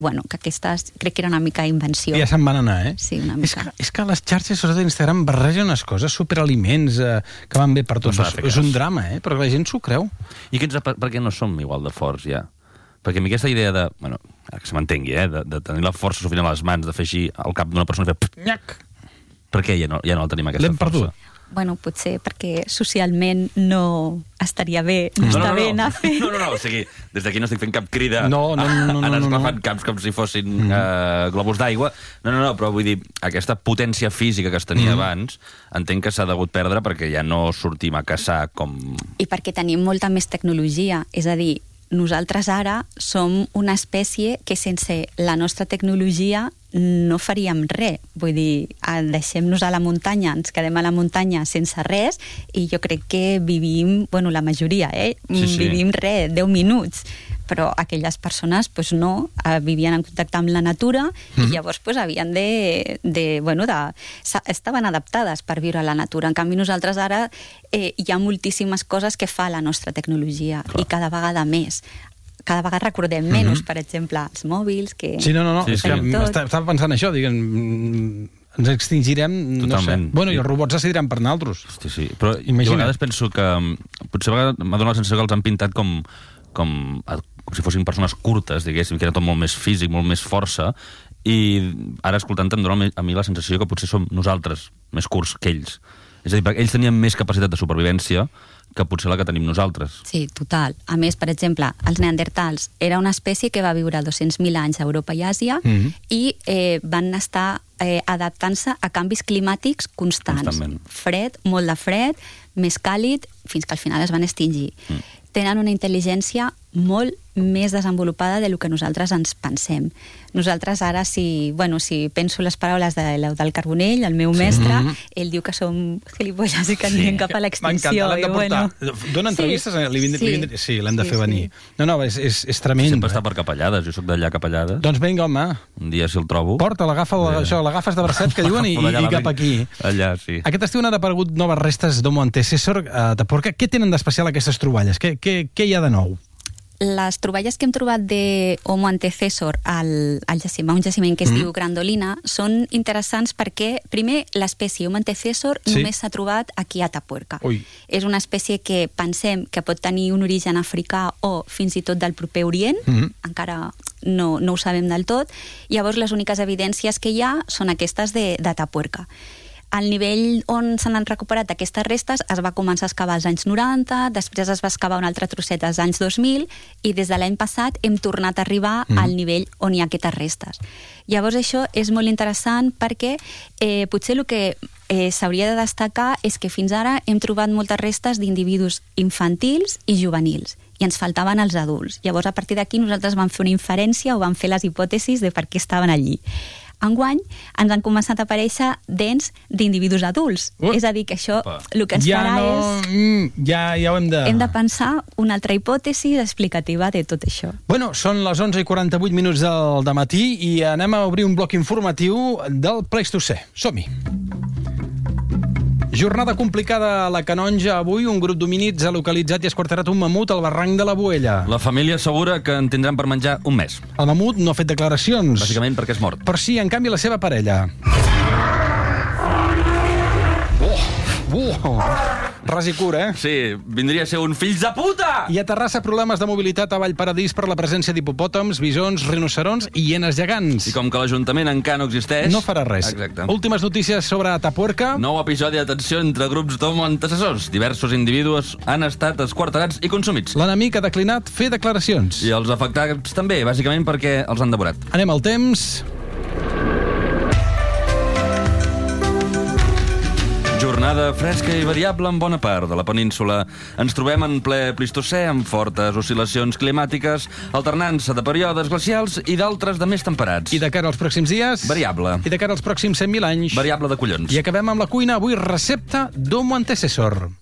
bueno, que aquestes crec que era una mica invenció. Ja se'n van anar, Sí, una mica. És que les xarxes, sobretot Instagram, barregen unes coses, superaliments, que van bé per tots. És un drama, però la gent s'ho creu. I per què no som igual de forts, ja? Perquè a mi aquesta idea de, bueno, que se m'entengui, de tenir la força suficient a les mans, de fer així al cap d'una persona i fer... Nyac! Per què ja no la tenim, aquesta força? L'hem perdut. Bueno, potser perquè socialment no estaria bé, no està bé anar a fer. No, o sigui, des d'aquí no estic fent cap crida anar esclafant caps com si fossin globus d'aigua. No, però vull dir, aquesta potència física que es tenia abans, entenc que s'ha degut perdre perquè ja no sortim a caçar com... I perquè tenim molta més tecnologia, és a dir, nosaltres ara som una espècie que sense la nostra tecnologia no faríem res. Vull dir, deixem-nos a la muntanya, ens quedem a la muntanya sense res i jo crec que vivim, bueno, la majoria, vivim 10 minuts. Però aquelles persones pues, no, vivien en contacte amb la natura i llavors pues, havien estaven adaptades per viure a la natura. En canvi, nosaltres ara hi ha moltíssimes coses que fa la nostra tecnologia i cada vegada més. Cada vegada recordem menys, per exemple, els mòbils, que... Sí, no, és que estava pensant això, ens extingirem, no sé. Bueno, i els robots decidiran per nosaltres. Hosti, sí, però jo a vegades penso que potser a vegades m'ha donat la sensació que els han pintat com si fossin persones curtes, diguéssim, que era tot molt més físic, molt més força, i ara escoltant em dona a mi la sensació que potser som nosaltres més curts que ells. És a dir, ells tenien més capacitat de supervivència que potser la que tenim nosaltres. Sí, total. A més, per exemple, els neandertals era una espècie que va viure 200.000 anys a Europa i Àsia i van estar adaptant-se a canvis climàtics constants. Constantment. Fred, molt de fred, més càlid, fins que al final es van extingir. Tenen una intel·ligència molt més desenvolupada del que nosaltres ens pensem. Nosaltres ara, si penso les paraules del Carbonell, el meu mestre, ell diu que som gilipolles i que anirem cap a l'extinció. M'encanta, l'hem de portar. Dóna entrevistes? Sí, l'hem de fer venir. No, és tremend. Sempre està per Capellades, jo soc d'allà Capellades. Doncs vinga, home. Un dia si el trobo. Porta, l'agafes de bracet, que diuen, i cap aquí. Allà, sí. Aquest estiu han aparegut noves restes d'Homo antecessor a Taporca. Què tenen d'especial aquestes troballes? Què hi ha de nou? Les troballes que hem trobat d'Homo antecessor al jaciment, un jaciment que es diu Grandolina, són interessants perquè, primer, l'espècie Homo antecessor només s'ha trobat aquí a Atapuerca. És una espècie que pensem que pot tenir un origen africà o fins i tot del proper Orient, encara no ho sabem del tot. Llavors, les úniques evidències que hi ha són aquestes d'Atapuerca. Al nivell on se n'han recuperat aquestes restes es va començar a excavar als anys 90, després es va excavar un altre trosset als anys 2000 i des de l'any passat hem tornat a arribar al nivell on hi ha aquestes restes. Llavors això és molt interessant perquè potser el que s'hauria de destacar és que fins ara hem trobat moltes restes d'individus infantils i juvenils i ens faltaven els adults. Llavors a partir d'aquí nosaltres vam fer una inferència o vam fer les hipòtesis de per què estaven allí. Enguany ens han començat a aparèixer dents d'individus adults. És a dir, que això el que ens farà és... Ja ho hem de... Hem de pensar una altra hipòtesi explicativa de tot això. Bueno, són les 11:48 del dematí i anem a obrir un bloc informatiu del Pleistocè. Som-hi! Jornada complicada a la Canonja. Avui un grup d'homínids ha localitzat i esquarterat un mamut al barranc de la Boella. La família assegura que en tindran per menjar un mes. El mamut no ha fet declaracions. Bàsicament perquè és mort. Però sí, en canvi, la seva parella. Ras i cura, Sí, vindria a ser un fills de puta! I a Terrassa, problemes de mobilitat a Vallparadís per la presència d'hipopòtams, bisons, rinocerons i hienes gegants. I com que l'Ajuntament encara no existeix... No farà res. Exacte. Últimes notícies sobre Atapuerca. Nou episodi de tensió entre grups d'homo antecessors. Diversos individus han estat esquarterats i consumits. L'enemic ha declinat fer declaracions. I els afectats també, bàsicament perquè els han devorat. Anem al temps. Jornada fresca i variable en bona part de la península. Ens trobem en ple Plistocè amb fortes oscil·lacions climàtiques, alternança de períodes glacials i d'altres de més temperats. I de cara als pròxims dies... Variable. I de cara als pròxims 100.000 anys... Variable de collons. I acabem amb la cuina. Avui recepta d'Homo antecessor.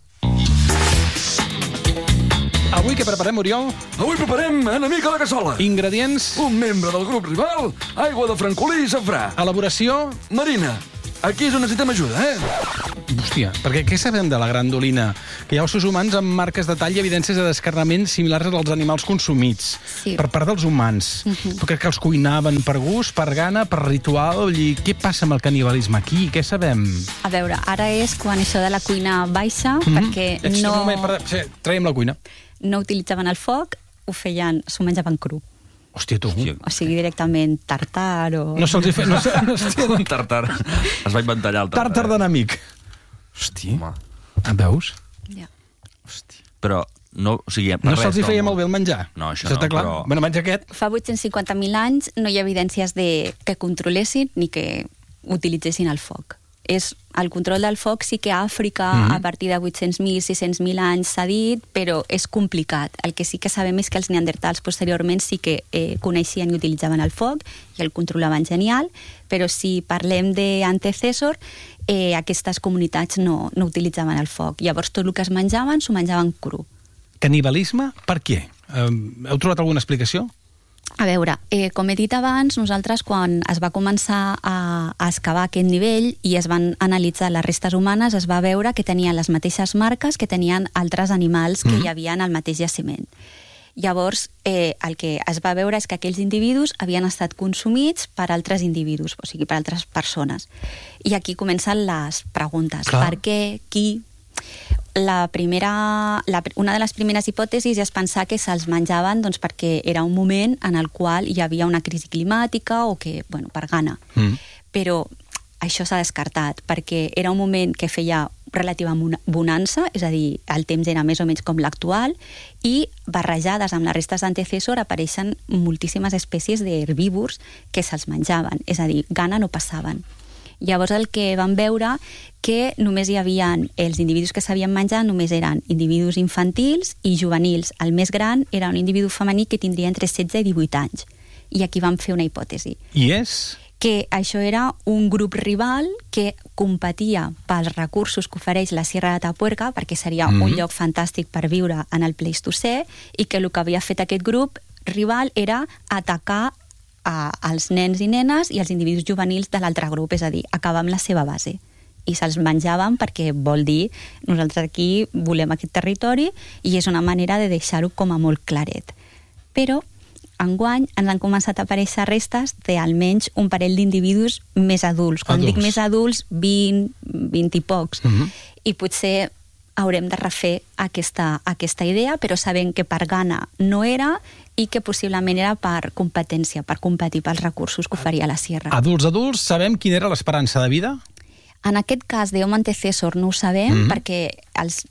Avui què preparem, Oriol? Avui preparem enemic a la cassola. Ingredients? Un membre del grup rival, aigua de francolí i safrà. Elaboració? Marina. aquí és on necessitem ajuda, Hòstia, perquè què sabem de la grandolina? Que hi ha ossos humans amb marques de tall i evidències de descarnament similars als animals consumits per part dels humans. Però que els cuinaven per gust, per gana, per ritual. I què passa amb el canibalisme aquí? Què sabem? A veure, ara és quan això de la cuina baixa, perquè traiem la cuina. No utilitzaven el foc, s'ho menjaven cru. Hòstia, tu. O sigui, directament tartar o... No se'ls hi feia... Un tartar. Es va inventar allà el tartar. Tartar d'enemic. Hòstia. Em veus? Ja. Hòstia. Però no, o sigui, no se'ls hi feia molt bé el menjar. No, això no, però... Bueno, menja aquest. Fa 850.000 anys no hi ha evidències que controlessin ni que utilitzessin el foc. El control del foc sí que a Àfrica, a partir de 800.000, 600.000 anys s'ha dit, però és complicat. El que sí que sabem és que els neandertals posteriorment sí que coneixien i utilitzaven el foc i el controlaven genial, però si parlem d'antecessor, aquestes comunitats no utilitzaven el foc. Llavors tot el que es menjaven, s'ho menjaven cru. Canibalisme? Per què? Heu trobat alguna explicació? A veure, com he dit abans, nosaltres quan es va començar a excavar aquest nivell i es van analitzar les restes humanes, es va veure que tenien les mateixes marques que tenien altres animals que hi havia en el mateix jaciment. Llavors, el que es va veure és que aquells individus havien estat consumits per altres individus, o sigui, per altres persones. I aquí comencen les preguntes. Clar. Per què? Qui? Una de les primeres hipòtesis és pensar que se'ls menjaven doncs, perquè era un moment en el qual hi havia una crisi climàtica o que, per gana. Però això s'ha descartat, perquè era un moment que feia relativa bonança, és a dir, el temps era més o menys com l'actual, i barrejades amb les restes d'antecessor apareixen moltíssimes espècies d'herbívors que se'ls menjaven, és a dir, gana no passaven. Llavors el que vam veure que només hi havia els individus que s'havien menjat, només eren individus infantils i juvenils. El més gran era un individu femení que tindria entre 16 i 18 anys. I aquí vam fer una hipòtesi. I és? Que això era un grup rival que competia pels recursos que ofereix la Sierra de Atapuerca, perquè seria un lloc fantàstic per viure en el Pleistocè, i que el que havia fet aquest grup rival era atacar als nens i nenes i els individus juvenils de l'altre grup, és a dir, acabar amb la seva base. I se'ls menjaven perquè vol dir nosaltres aquí volem aquest territori i és una manera de deixar-ho com a molt claret. Però enguany ens han començat a aparèixer restes d'almenys un parell d'individus més adults. Quan dic més adults, 20 i pocs. I potser haurem de refer aquesta idea, però sabem que per gana no era i que possiblement era per competència, per competir pels recursos que oferia la Sierra. Adults, sabem quina era l'esperança de vida? En aquest cas d'Homo antecessor no ho sabem, perquè els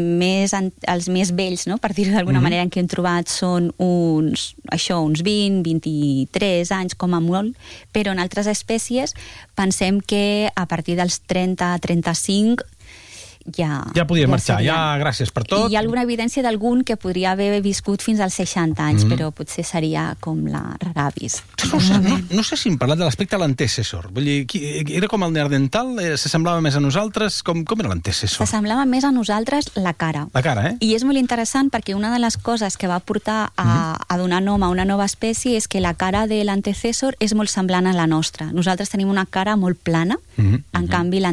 més vells, no, per dir-ho d'alguna manera, que hem trobat són uns 20, 23 anys com a molt, però en altres espècies pensem que a partir dels 30-35 ja podia marxar, gràcies per tot. I hi ha alguna evidència d'algun que podria haver viscut fins als 60 anys, però potser seria com la raravis. No sé si hem parlat de l'aspecte de l'antecessor. Vull dir, era com el neandertal? S'assemblava més a nosaltres? Com era l'antecessor? S'assemblava més a nosaltres la cara. La cara, I és molt interessant perquè una de les coses que va portar a donar nom a una nova espècie és que la cara de l'antecessor és molt semblant a la nostra. Nosaltres tenim una cara molt plana, en canvi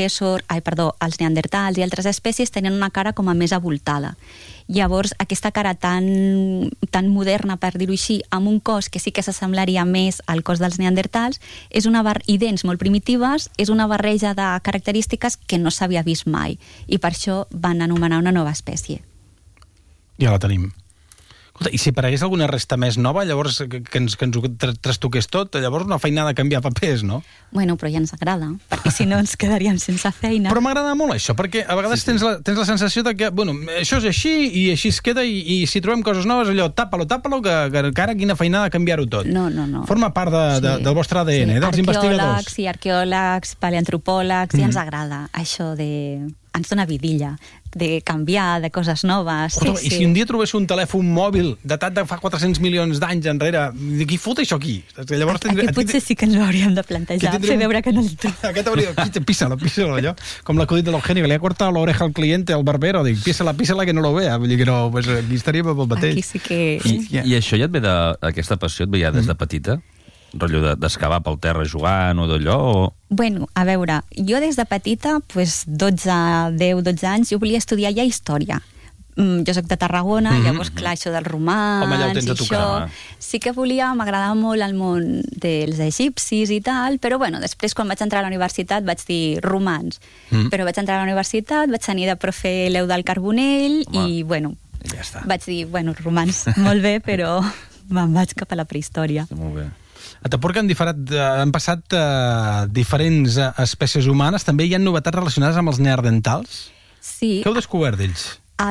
els neandertals i altres espècies tenen una cara com a més abultada. Llavors, aquesta cara tan moderna, per dir-ho així, amb un cos que sí que s'assemblaria més al cos dels neandertals, i dents molt primitives, és una barreja de característiques que no s'havia vist mai. I per això van anomenar una nova espècie. Ja la tenim. Escolta, i si aparegués alguna resta més nova, llavors que ens ho trastoqués tot, llavors una feinada de canviar papers, no? Bueno, però ja ens agrada, perquè si no ens quedaríem sense feina. Però m'agrada molt això, perquè a vegades tens la sensació de que, això és així i així es queda i si trobem coses noves, allò, tàpalo, que encara quina feinada de canviar-ho tot. No. Forma part del vostre ADN, dels investigadors. Sí, arqueòlegs, paleantropòlegs, ja ens agrada això ens dona vidilla de canviar, de coses noves. I si un dia trobés un telèfon mòbil datat de fa 400 milions d'anys enrere, qui fot això aquí? Llavors aquí potser sí que ens ho hauríem de plantejar, fer veure que no el tu. Aquest hauria de písalo, allò. Com l'acudit de l'Eugenio, que li ha cortat l'oreja al cliente, al barbero, dic, písala que no lo vea. Vull dir que no, aquí estaríem amb el mateix. Aquí sí que... I això ja et ve d'aquesta passió, et veia des de petita? rotllo d'excavar pel terra jugant o d'allò? O... Bueno, a veure, jo des de petita, 10-12 anys, jo volia estudiar ja història. Jo soc de Tarragona, llavors, clar, això dels romans... Home, allà ho tens a tocar. Sí que m'agradava molt el món dels egipcis i tal, però bueno, després quan vaig entrar a la universitat vaig dir romans. Però vaig entrar a la universitat, vaig tenir de profe Leu del Carbonell i, bueno, ja està. Vaig dir, bueno, romans, molt bé, però me'n vaig cap a la prehistòria. Molt bé. A Taporca han passat diferents espècies humanes. També hi ha novetats relacionades amb els neandertals? Sí. Què heu descobert d'ells?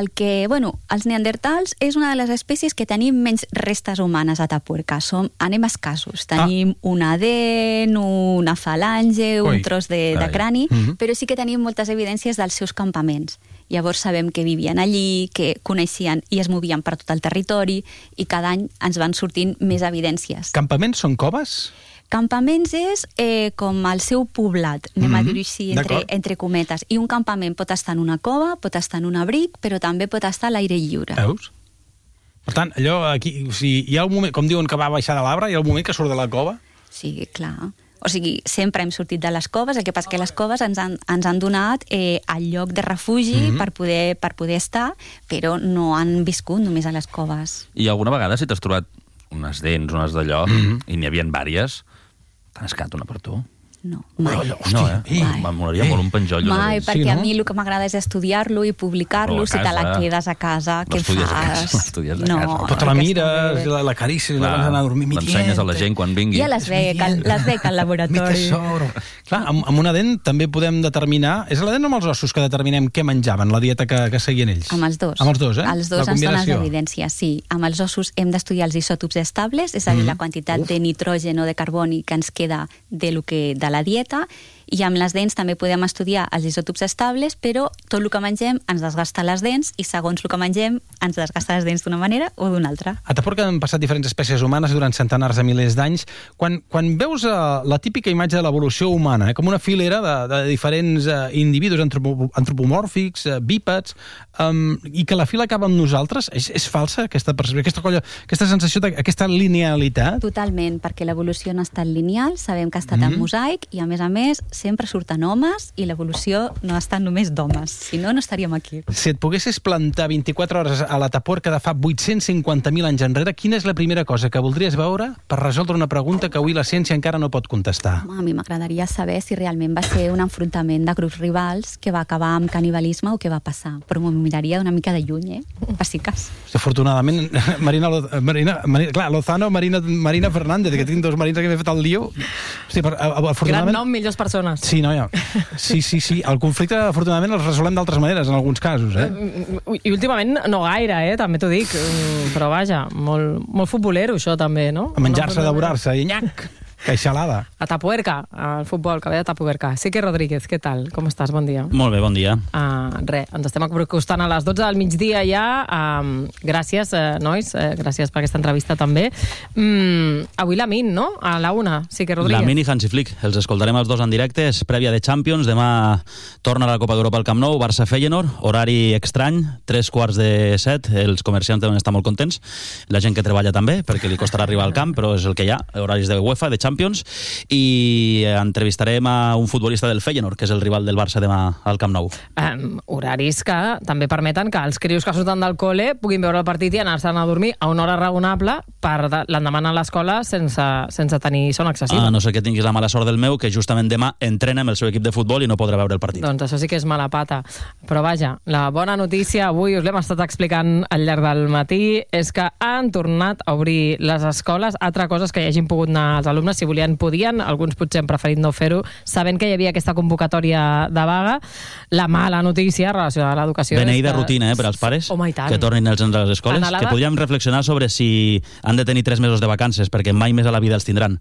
Els neandertals és una de les espècies que tenim menys restes humanes a Tapuerca. Anem escassos. Tenim una dent, una falange, un tros de crani, però sí que tenim moltes evidències dels seus campaments. Llavors sabem que vivien allí, que coneixien i es movien per tot el territori, i cada any ens van sortint més evidències. Campaments són coves? Campaments és com el seu poblat, anem a dir-ho així, entre cometes. I un campament pot estar en una cova, pot estar en un abric, però també pot estar a l'aire lliure. Veus? Per tant, allò aquí, o sigui, hi ha un moment, com diuen que va baixar de l'arbre, hi ha un moment que surt de la cova? Sí, clar. O sigui, sempre hem sortit de les coves, el que passa que les coves ens han donat el lloc de refugi per poder estar, però no han viscut només a les coves. I alguna vegada, si t'has trobat unes dents, unes d'allò, i n'hi havia vàries, t'han escat una per tu? No, mai. No, m'agradaria molt un penjoll. Mai, perquè a mi el que m'agrada és estudiar-lo i publicar-lo. Si te la quedes a casa, què fas? L'estudies a casa. Però te la mires, la carícies, la vas anar a dormir. L'ensenyes a la gent quan vingui. Ja les veig al laboratori. Mi tesoro. Clar, amb una dent també podem determinar... És la dent o amb els ossos que determinem què menjaven, la dieta que seguien ells? Amb els dos. Amb els dos, eh? Els dos ens donen evidència, sí. Amb els ossos hem d'estudiar els isòtops estables, és a dir, la quantitat de nitrogen o de carboni que ens queda de la dieta, i amb les dents també podem estudiar els isòtops estables, però tot el que mengem ens desgasta les dents i segons el que mengem ens desgasta les dents d'una manera o d'una altra. A Taporca han passat diferents espècies humanes durant centenars de milers d'anys. Quan veus la típica imatge de l'evolució humana, com una filera de diferents individus antropomòrfics, bípeds, i que la fila acaba amb nosaltres, és falsa aquesta percepció, aquesta sensació, aquesta linealitat? Totalment, perquè l'evolució no ha estat lineal, sabem que ha estat en mosaic, i a més sempre surten homes i l'evolució no ha estat només d'homes, si no, no estaríem aquí. Si et poguessis plantar 24 hores a la Taporca de fa 850.000 anys enrere, quina és la primera cosa que voldries veure per resoldre una pregunta que avui la ciència encara no pot contestar? A mi m'agradaria saber si realment va ser un enfrontament de grups rivals que va acabar amb canibalisme o què va passar, però m'ho miraria una mica de lluny, per si cas. Afortunadament, Lozano, Marina Fernández, que tinc dos marins que m'he fet el lío. Gran nom, millors persones. Sí, noia. Sí. El conflicte, afortunadament, el resolem d'altres maneres, en alguns casos, I últimament no gaire, també t'ho dic. Però vaja, molt futbolero, això també, no? A menjar-se, a devorar-se, i nyac! Queixalada. A Tapuerca, al futbol, que ve de Tapuerca. Sique Rodríguez, què tal? Com estàs? Bon dia. Molt bé, bon dia. Ens estem acostant a les 12 del migdia ja. Gràcies, nois. Gràcies per aquesta entrevista també. Avui la Min, no? A la 1, Sique Rodríguez. La Min i Hansi Flick. Els escoltarem els dos en directe. És prèvia de Champions. Demà torna a la Copa d'Europa al Camp Nou. Barça-Feyenoord. Horari estrany. 3:45. Els comerciants deuen estar molt contents. La gent que treballa també, perquè li costarà arribar al camp, però és el que hi ha. Horaris de UEFA, de Champions, i entrevistarem a un futbolista del Feyenoord, que és el rival del Barça demà al Camp Nou. Horaris que també permeten que els crios que surten del col·le puguin veure el partit i anar-se'n a dormir a una hora raonable per l'endemà a l'escola sense tenir son excessiva. A no ser que tinguis la mala sort del meu, que justament demà entrena amb el seu equip de futbol i no podrà veure el partit. Doncs això sí que és mala pata. Però vaja, la bona notícia, avui us l'hem estat explicant al llarg del matí, és que han tornat a obrir les escoles. Altra cosa és que hi hagin pogut anar els alumnes, si volien, podien, alguns potser han preferit no fer-ho, sabent que hi havia aquesta convocatòria de vaga. La mala notícia relacionada a l'educació BNI de rutina, per als pares, que tornin els nens a les escoles, que podríem reflexionar sobre si han de tenir 3 mesos de vacances, perquè mai més a la vida els tindran.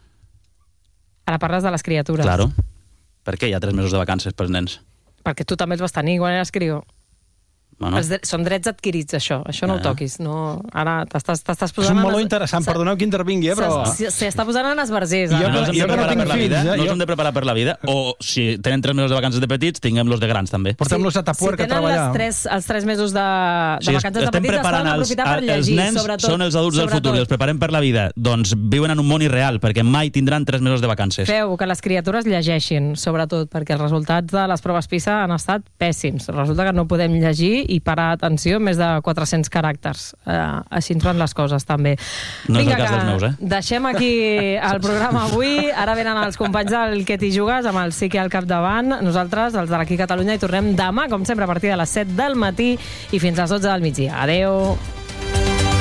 Ara parles de les criatures. Claro. Per què hi ha 3 mesos de vacances pels nens? Perquè tu també els vas tenir quan eres crió. Bueno. Són drets adquirits, això no ho toquis. No, ara t'estàs posant... És un meló interessant, perdoneu que intervingui, però... S'està posant en esbarzers. No els hem de preparar per la vida, o si tenen 3 mesos de vacances de petits, tinguem-los de grans, també. Portem-los a Tupperware a treballar. Si tenen els 3 mesos de vacances de petits, es poden aprofitar per llegir, els nens són els adults del futur i els preparem per la vida. Doncs viuen en un món irreal, perquè mai tindran 3 mesos de vacances. Feu que les criatures llegeixin, sobretot, perquè els resultats de les proves PISA han estat pèssims. Resulta que no podem llegir i parar atenció més de 400 caràcters. Així ens van les coses, també. No és el cas dels meus, Deixem aquí el programa avui. Ara venen els companys del Que t'hi jugues, amb el Siqui al capdavant. Nosaltres, els de l'Aquí Catalunya, hi tornem demà, com sempre, a partir de les 7 del matí i fins a les 12 del migdia. Adeu!